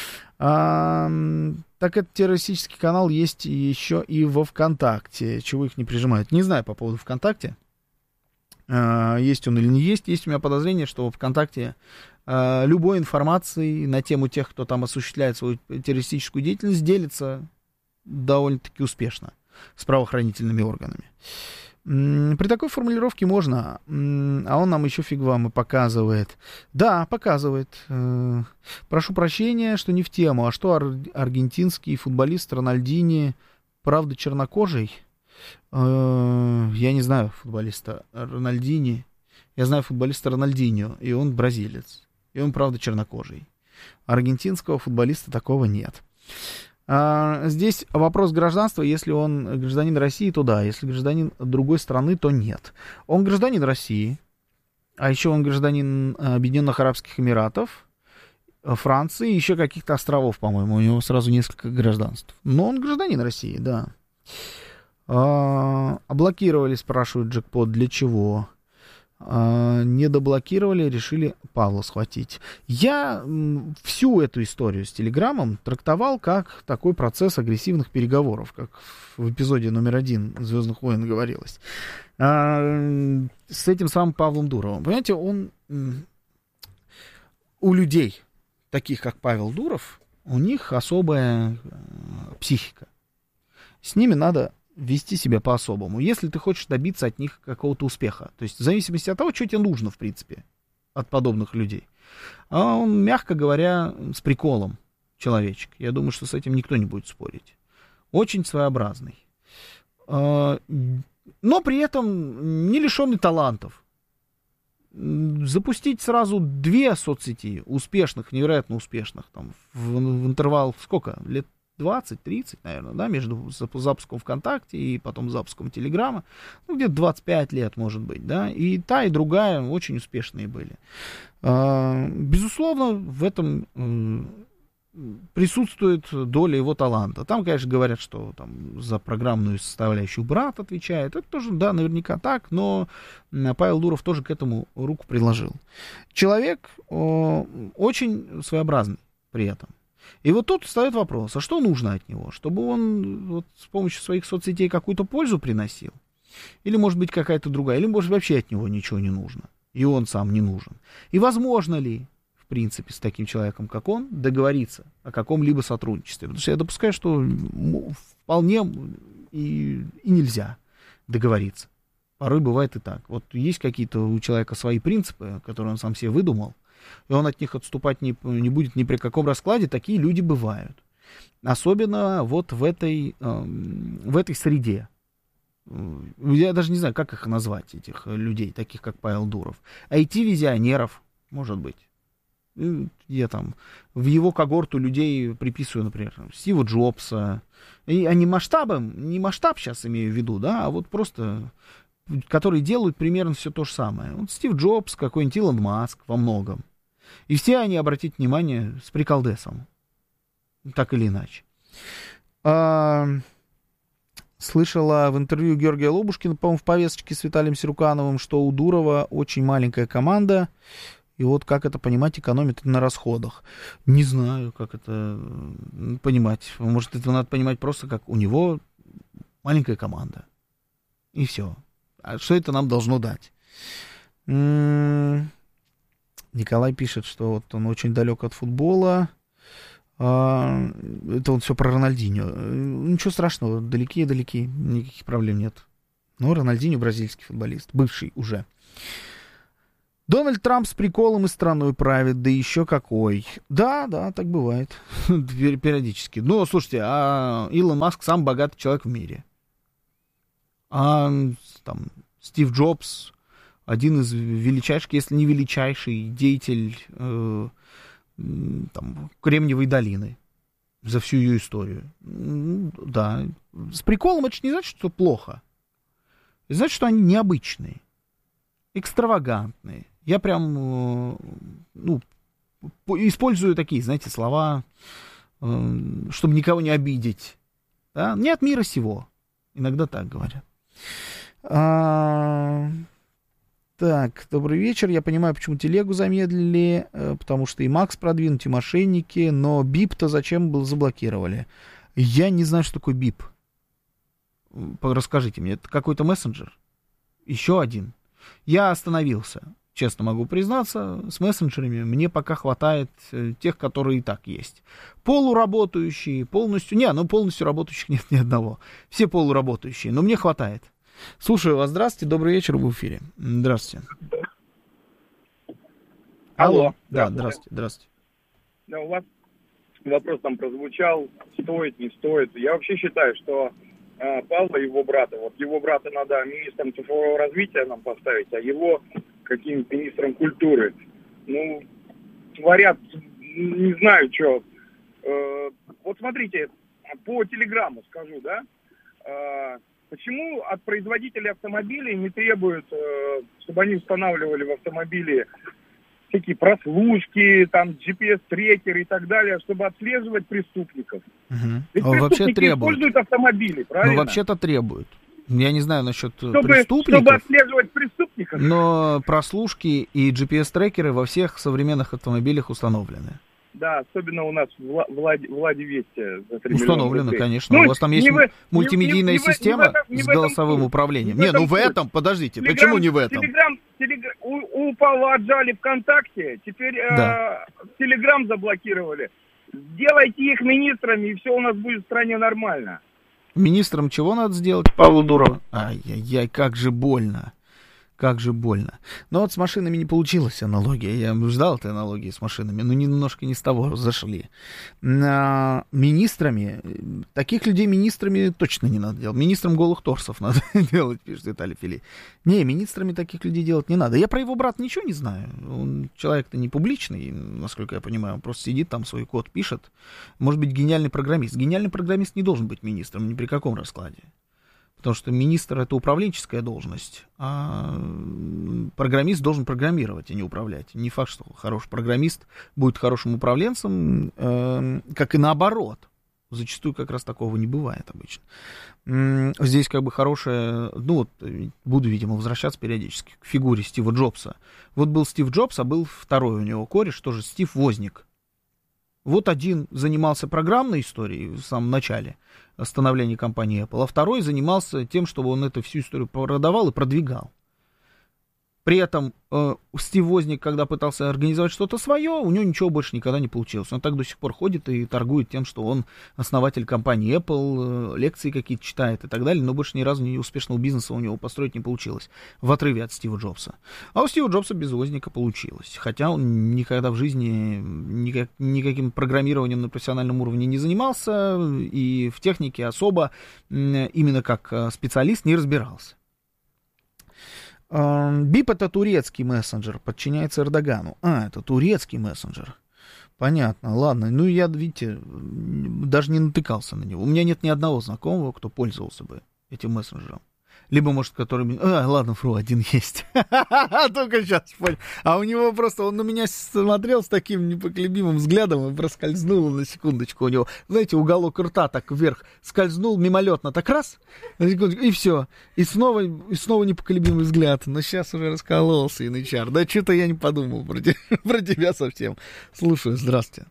Так этот террористический канал есть еще и во ВКонтакте. Чего их не прижимают? Не знаю по поводу ВКонтакте. Есть он или не есть. Есть у меня подозрение, что в ВКонтакте любой информацией на тему тех, кто там осуществляет свою террористическую деятельность, делится довольно-таки успешно с правоохранительными органами. При такой формулировке можно, а он нам еще фиг вам и показывает. Да, показывает. Прошу прощения, что не в тему. А что аргентинский футболист Рональдини, правда, чернокожий? Я не знаю футболиста Рональдини. Я знаю футболиста Рональдиньо, и он бразилец. И он, правда, чернокожий. Аргентинского футболиста такого нет. Здесь вопрос гражданства. Если он гражданин России, то да. Если гражданин другой страны, то нет. Он гражданин России, а еще он гражданин Объединенных Арабских Эмиратов, Франции, еще каких-то островов, по-моему. У него сразу несколько гражданств. Но он гражданин России, да. Облокировали, спрашивают, джекпот, для чего? Не доблокировали, решили Павла схватить. Я всю эту историю с Телеграмом трактовал как такой процесс агрессивных переговоров, как в эпизоде номер 1 «Звездных войн» говорилось. С этим самым Павлом Дуровым. Понимаете, он у людей, таких как Павел Дуров, у них особая психика. С ними надо вести себя по-особому, если ты хочешь добиться от них какого-то успеха. То есть в зависимости от того, что тебе нужно, в принципе, от подобных людей. А он, мягко говоря, с приколом человечек. Я думаю, что с этим никто не будет спорить. Очень своеобразный. Но при этом не лишенный талантов. Запустить сразу 2 соцсети успешных, невероятно успешных, там, в интервал, сколько, лет 20-30, наверное, да, между запуском ВКонтакте и потом запуском Телеграма, ну, где-то 25 лет, может быть, да, и та, и другая очень успешные были. Безусловно, в этом присутствует доля его таланта. Там, конечно, говорят, что там за программную составляющую брат отвечает. Это тоже, да, наверняка так, но Павел Дуров тоже к этому руку приложил. Человек очень своеобразный при этом. И вот тут встает вопрос, а что нужно от него? Чтобы он вот с помощью своих соцсетей какую-то пользу приносил? Или, может быть, какая-то другая? Или, может, вообще от него ничего не нужно? И он сам не нужен? И возможно ли, в принципе, с таким человеком, как он, договориться о каком-либо сотрудничестве? Потому что я допускаю, что вполне и нельзя договориться. Порой бывает и так. Вот есть какие-то у человека свои принципы, которые он сам себе выдумал, и он от них отступать не будет ни при каком раскладе. Такие люди бывают. Особенно вот в этой среде. Я даже не знаю, как их назвать, этих людей, таких как Павел Дуров. IT-визионеров, может быть. Я там в его когорту людей приписываю, например, Стива Джобса. И они не масштаб сейчас имею в виду, да, а вот просто, которые делают примерно все то же самое. Вот Стив Джобс, какой-нибудь Илон Маск во многом. И все они, обратите внимание, с приколдесом. Так или иначе. Слышала в интервью Георгия Лобушкина, по-моему, в повесточке с Виталием Сирукановым, что у Дурова очень маленькая команда. И вот как это понимать, экономит на расходах. Не знаю, как это понимать. Может, это надо понимать просто, как у него маленькая команда. И все. А что это нам должно дать? Николай пишет, что вот он очень далек от футбола. Это вот все про Рональдиньо. Ничего страшного, далеки, никаких проблем нет. Но Рональдиньо бразильский футболист, бывший уже. Дональд Трамп с приколом и страной правит, да еще какой. Да, так бывает. Периодически. Ну, слушайте, Илон Маск самый богатый человек в мире. Там Стив Джобс один из величайших, если не величайший деятель Кремниевой долины за всю ее историю. Да. С приколом это же не значит, что плохо. Это значит, что они необычные, экстравагантные. Я прям, использую такие, знаете, слова, чтобы никого не обидеть. Да? Не от мира сего. Иногда так говорят. Так, добрый вечер. Я понимаю, почему телегу замедлили, потому что и Макс продвинут, и мошенники, но БИП-то зачем был заблокировали? Я не знаю, что такое БИП. Расскажите мне, это какой-то мессенджер? Еще один. Я остановился. Честно могу признаться, с мессенджерами мне пока хватает тех, которые и так есть. Полуработающие, полностью... полностью работающих нет ни одного. Все полуработающие, но мне хватает. Слушаю вас, здравствуйте, добрый вечер, в эфире. Здравствуйте. Алло. Да, здравствуйте. Да, у вас вопрос там прозвучал, стоит, не стоит. Я вообще считаю, что Павла и его брата, его брата надо министром цифрового развития нам поставить, а его каким-нибудь министром культуры. Творят, не знаю, что. Вот смотрите, по телеграмму скажу, да, почему от производителей автомобилей не требуют, чтобы они устанавливали в автомобиле всякие прослушки, там, GPS-трекеры и так далее, чтобы отслеживать преступников? Ведь преступники используют автомобили, правильно? Вообще-то требуют. Я не знаю насчет преступников. Чтобы отслеживать преступников. Но прослушки и GPS-трекеры во всех современных автомобилях установлены. Да, особенно у нас в Ладе Весте. Установлено, конечно. У вас там есть мультимедийная система с голосовым управлением. В этом, подождите, почему не в этом? У Павла отжали ВКонтакте, теперь Телеграм заблокировали. Сделайте их министрами, и все у нас будет в стране нормально. Министром чего надо сделать? Павлу Дурову. Ай-яй-яй, как же больно. Как же больно. Но вот с машинами не получилась аналогия. Я ждал этой аналогии с машинами, но немножко не с того зашли. Министрами, таких людей министрами точно не надо делать. Министром голых торсов надо делать, пишет Виталий Фили. Не, министрами таких людей делать не надо. Я про его брата ничего не знаю. Он человек-то не публичный, насколько я понимаю. Он просто сидит там, свой код пишет. Может быть, гениальный программист. Гениальный программист не должен быть министром ни при каком раскладе. Потому что министр — это управленческая должность, а программист должен программировать, а не управлять. Не факт, что хороший программист будет хорошим управленцем, как и наоборот. Зачастую как раз такого не бывает обычно. Здесь как бы хорошее... буду, видимо, возвращаться периодически к фигуре Стива Джобса. Вот был Стив Джобс, а был второй у него кореш, тоже Стив Возник. Вот один занимался программной историей в самом начале становления компании Apple, а второй занимался тем, чтобы он эту всю историю продавал и продвигал. При этом Стив Возник, когда пытался организовать что-то свое, у него ничего больше никогда не получилось. Он так до сих пор ходит и торгует тем, что он основатель компании Apple, лекции какие-то читает и так далее, но больше ни разу ни успешного бизнеса у него построить не получилось, в отрыве от Стива Джобса. А у Стива Джобса без Возника получилось, хотя он никогда в жизни никаким программированием на профессиональном уровне не занимался и в технике особо именно как специалист не разбирался. БИП — это турецкий мессенджер, подчиняется Эрдогану. Это турецкий мессенджер. Понятно, ладно. Ну, я, видите, даже не натыкался на него. У меня нет ни одного знакомого, кто пользовался бы этим мессенджером. Либо, может, который... ладно, один есть. Только сейчас понял. А у него просто... Он на меня смотрел с таким непоколебимым взглядом и проскользнул на секундочку у него. Знаете, уголок рта так вверх скользнул мимолетно. Так раз, на секундочку, и все. И снова непоколебимый взгляд. Но сейчас уже раскололся, янычар. Да что-то я не подумал про тебя совсем. Слушаю, здравствуйте.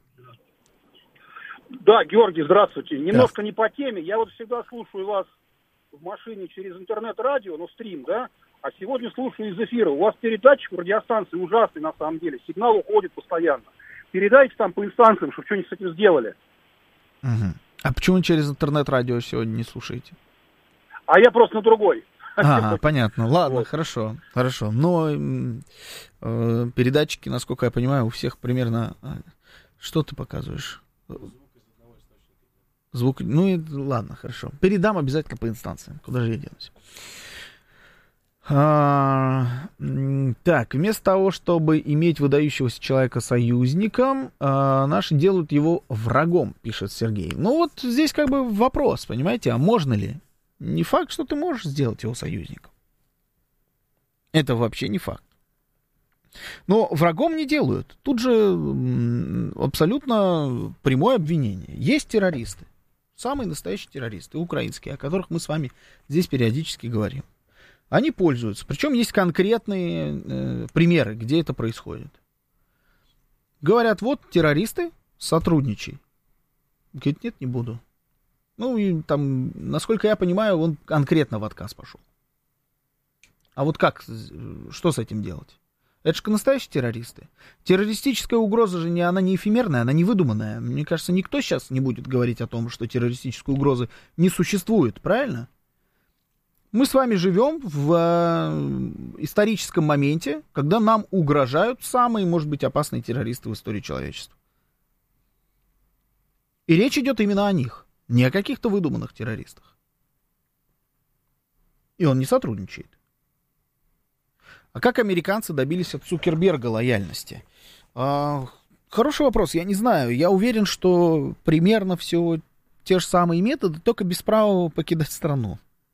Да, Георгий, здравствуйте. Немножко не по теме. Я вот всегда слушаю вас в машине через интернет-радио, стрим, да, а сегодня слушаю из эфира. У вас передатчик в радиостанции ужасный на самом деле, сигнал уходит постоянно. Передайте там по инстанциям, чтобы что-нибудь с этим сделали. Угу. А почему через интернет-радио сегодня не слушаете? А я просто на другой. Понятно. Ладно, вот. Хорошо. Но передатчики, насколько я понимаю, у всех примерно... Что ты показываешь? Звук, ладно, хорошо. Передам обязательно по инстанциям. Куда же я денусь? Так, вместо того, чтобы иметь выдающегося человека союзником, наши делают его врагом, пишет Сергей. Вот здесь как бы вопрос, понимаете, а можно ли? Не факт, что ты можешь сделать его союзником. Это вообще не факт. Но врагом не делают. Тут же абсолютно прямое обвинение. Есть террористы. Самые настоящие террористы, украинские, о которых мы с вами здесь периодически говорим. Они пользуются. Причем есть конкретные примеры, где это происходит. Говорят, вот террористы, сотрудничай. Говорит, нет, не буду. И там, насколько я понимаю, он конкретно в отказ пошел. А вот как, что с этим делать? Это же настоящие террористы. Террористическая угроза же она не эфемерная, она не выдуманная. Мне кажется, никто сейчас не будет говорить о том, что террористической угрозы не существует, правильно? Мы с вами живем в историческом моменте, когда нам угрожают самые, может быть, опасные террористы в истории человечества. И речь идет именно о них, не о каких-то выдуманных террористах. И он не сотрудничает. А как американцы добились от Цукерберга лояльности? Хороший вопрос, я не знаю. Я уверен, что примерно все те же самые методы, только без права покидать страну.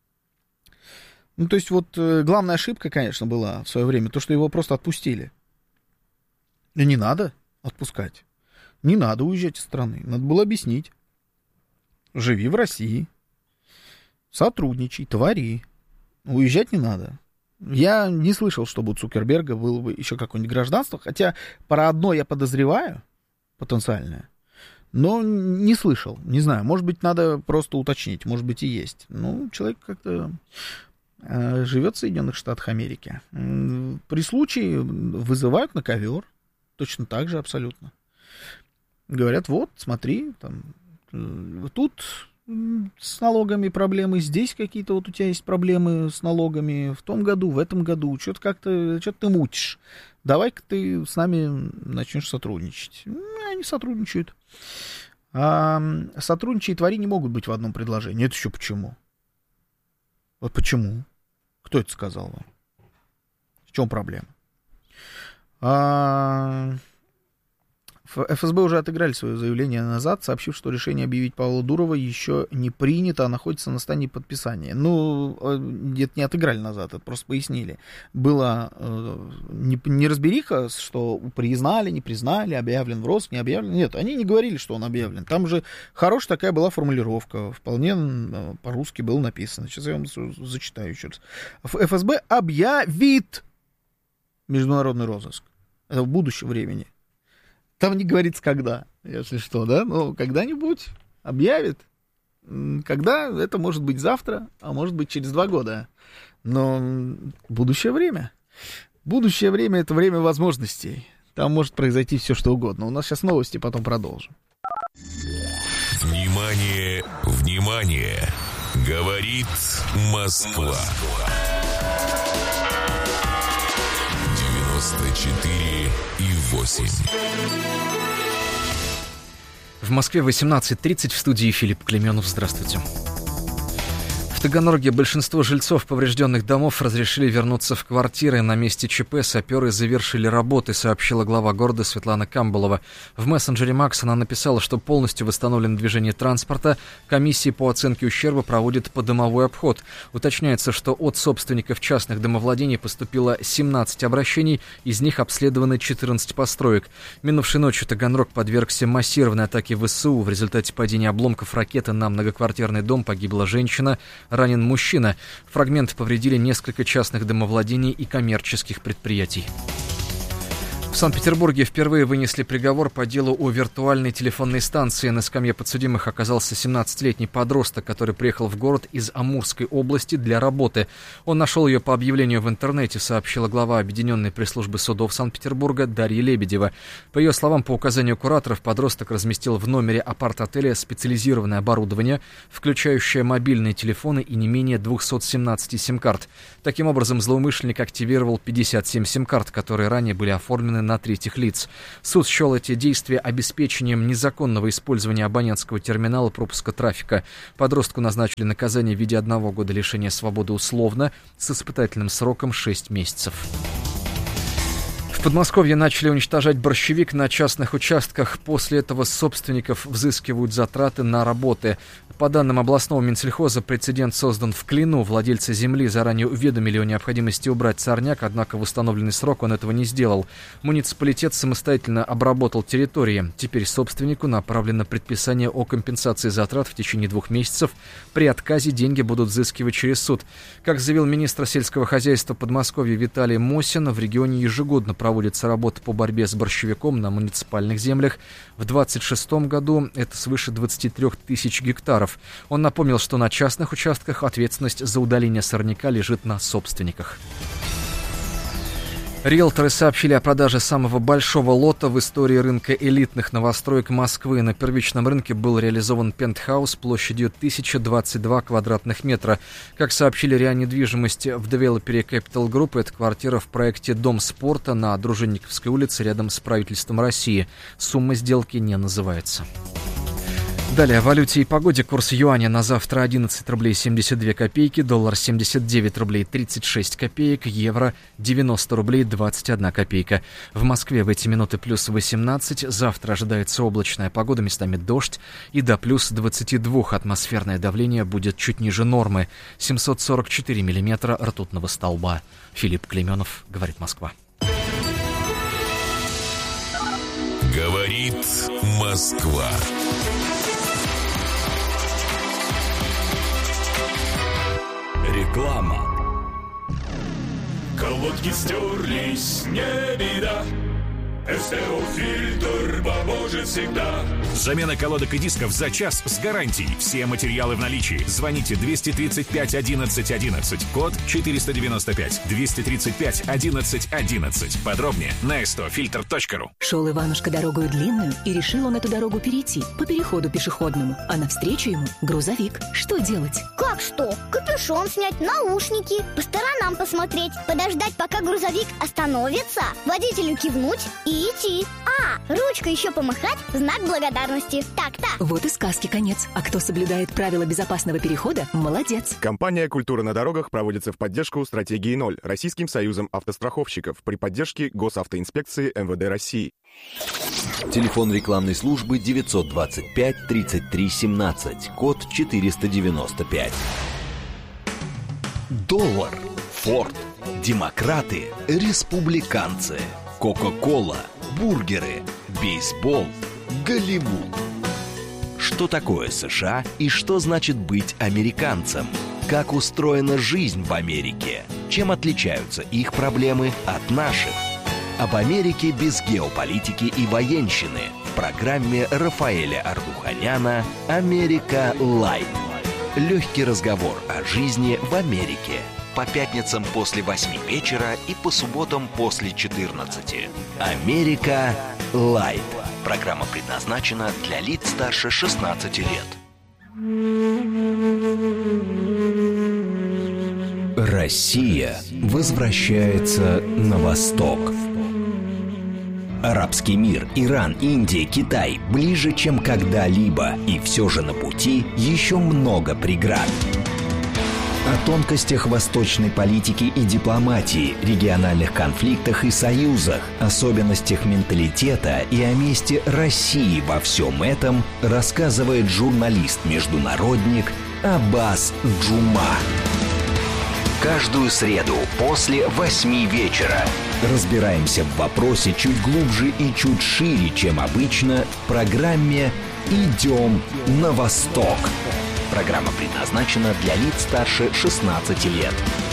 То есть главная ошибка, конечно, была в свое время, то, что его просто отпустили. И не надо отпускать. Не надо уезжать из страны. Надо было объяснить. Живи в России. Сотрудничай, твори. Уезжать не надо. Я не слышал, чтобы у Цукерберга было бы еще какое-нибудь гражданство, хотя про одно я подозреваю, потенциальное, но не слышал, не знаю, может быть, надо просто уточнить, может быть, и есть. Человек как-то живет в Соединенных Штатах Америки. При случае вызывают на ковер, точно так же абсолютно. Говорят, вот, смотри, там, тут... с налогами проблемы, здесь какие-то у тебя есть проблемы с налогами, в том году, в этом году, что-то ты мутишь. Давай-ка ты с нами начнешь сотрудничать. Они сотрудничают. А сотрудничай и твори не могут быть в одном предложении. Это еще почему? Вот почему? Кто это сказал вам? В чем проблема? ФСБ уже отыграли свое заявление назад, сообщив, что решение объявить Павла Дурова еще не принято, а находится на стадии подписания. Это не отыграли назад, это просто пояснили. Была неразбериха, что признали, не признали, объявлен в розыск, не объявлен. Нет, они не говорили, что он объявлен. Там же хорошая такая была формулировка, вполне по-русски было написано. Сейчас я вам зачитаю еще раз. ФСБ объявит международный розыск. Это в будущем времени. Там не говорится, когда, если что, да, но когда-нибудь объявит. Когда, это может быть завтра, а может быть через 2 года. Но будущее время. Будущее время — это время возможностей. Там может произойти все, что угодно. У нас сейчас новости, потом продолжим. Внимание, внимание! Говорит Москва. 94,8. В Москве 18:30, в студии Филипп Клеменов. Здравствуйте. В Таганроге большинство жильцов поврежденных домов разрешили вернуться в квартиры. На месте ЧП саперы завершили работы, сообщила глава города Светлана Камбалова. В мессенджере Макс она написала, что полностью восстановлено движение транспорта. Комиссии по оценке ущерба проводят подомовой обход. Уточняется, что от собственников частных домовладений поступило 17 обращений, из них обследованы 14 построек. Минувшей ночью Таганрог подвергся массированной атаке ВСУ. В результате падения обломков ракеты на многоквартирный дом погибла женщина, ранен мужчина. Фрагменты повредили несколько частных домовладений и коммерческих предприятий. В Санкт-Петербурге впервые вынесли приговор по делу о виртуальной телефонной станции. На скамье подсудимых оказался 17-летний подросток, который приехал в город из Амурской области для работы. Он нашел ее по объявлению в интернете, сообщила глава Объединенной пресс-службы судов Санкт-Петербурга Дарья Лебедева. По ее словам, по указанию кураторов, подросток разместил в номере апарт-отеля специализированное оборудование, включающее мобильные телефоны и не менее 217 сим-карт. Таким образом, злоумышленник активировал 57 сим-карт, которые ранее были оформлены на третьих лиц. Суд счел эти действия обеспечением незаконного использования абонентского терминала пропуска трафика. Подростку назначили наказание в виде 1 года лишения свободы условно с испытательным сроком 6 месяцев. В Подмосковье начали уничтожать борщевик на частных участках. После этого собственников взыскивают затраты на работы. По данным областного Минсельхоза, прецедент создан в Клину. Владельцы земли заранее уведомили о необходимости убрать сорняк, однако в установленный срок он этого не сделал. Муниципалитет самостоятельно обработал территории. Теперь собственнику направлено предписание о компенсации затрат в течение 2 месяцев. При отказе деньги будут взыскивать через суд. Как заявил министр сельского хозяйства Подмосковья Виталий Мосин, в регионе ежегодно проводится работа по борьбе с борщевиком на муниципальных землях. В 2026 году это свыше 23 тысяч гектаров. Он напомнил, что на частных участках ответственность за удаление сорняка лежит на собственниках. Риэлторы сообщили о продаже самого большого лота в истории рынка элитных новостроек Москвы. На первичном рынке был реализован пентхаус площадью 1022 квадратных метра. Как сообщили РИА Недвижимость в девелопере Capital Group, это квартира в проекте «Дом спорта» на Дружинниковской улице рядом с правительством России. Сумма сделки не называется. Далее о валюте и погоде. Курс юаня на завтра 11 рублей 72 копейки, доллар 79 рублей 36 копеек, евро 90 рублей 21 копейка. В Москве в эти минуты плюс 18, завтра ожидается облачная погода, местами дождь, и до плюс 22 атмосферное давление будет чуть ниже нормы, 744 миллиметра ртутного столба. Филипп Клейменов, говорит Москва. Говорит Москва. Реклама. Колодки стерлись, не беда. СТО-фильтр поможет всегда. Замена колодок и дисков за час с гарантией. Все материалы в наличии. Звоните 235 11 11, код 495. 235 11 11. Подробнее на stofilter.ru. Шел Иванушка дорогою длинную, и решил он эту дорогу перейти по переходу пешеходному. А навстречу ему грузовик. Что делать? Как что? Капюшон снять, наушники, по сторонам посмотреть, подождать, пока грузовик остановится, водителю кивнуть и идти. Ручкой еще помахать в знак благодарности. Так-так. Вот и сказки конец. А кто соблюдает правила безопасного перехода, молодец. Компания «Культура на дорогах» проводится в поддержку стратегии 0 Российским союзом автостраховщиков при поддержке Госавтоинспекции МВД России. Телефон рекламной службы 925 33 17, код 495. Доллар, Форд, демократы, республиканцы. Кока-кола, бургеры, бейсбол, Голливуд. Что такое США и что значит быть американцем? Как устроена жизнь в Америке? Чем отличаются их проблемы от наших? Об Америке без геополитики и военщины в программе Рафаэля Ардуханяна «Америка Лайт». Легкий разговор о жизни в Америке. По пятницам после 8 вечера и по субботам после 14. «Америка Лайт». Программа предназначена для лиц старше 16 лет. Россия возвращается на восток. Арабский мир, Иран, Индия, Китай ближе, чем когда-либо. И все же на пути еще много преград. О тонкостях восточной политики и дипломатии, региональных конфликтах и союзах, особенностях менталитета и о месте России во всем этом рассказывает журналист-международник Аббас Джума. Каждую среду после 8 вечера разбираемся в вопросе чуть глубже и чуть шире, чем обычно, в программе «Идем на восток». Программа предназначена для лиц старше 16 лет.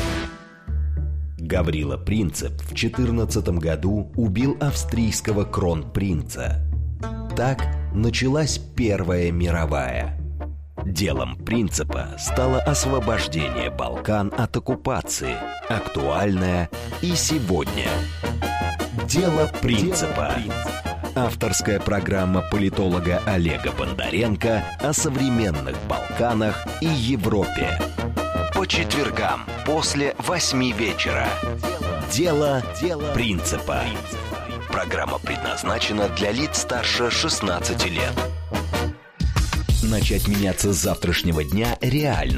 Гаврила Принцип в 14 году убил австрийского кронпринца. Так началась Первая мировая. Делом Принципа стало освобождение Балкан от оккупации, актуальное и сегодня. Дело Принципа. Авторская программа политолога Олега Бондаренко о современных Балканах и Европе. По четвергам после 8 вечера. Дело Принципа. Программа предназначена для лиц старше 16 лет. Начать меняться с завтрашнего дня реально.